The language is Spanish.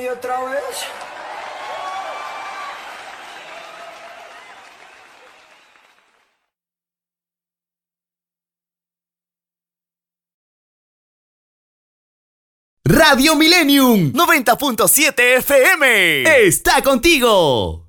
y otra vez. Radio Millennium 90.7 FM está contigo.